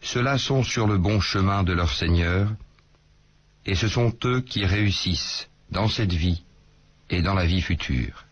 Ceux-là sont sur le bon chemin de leur Seigneur, et ce sont eux qui réussissent dans cette vie et dans la vie future.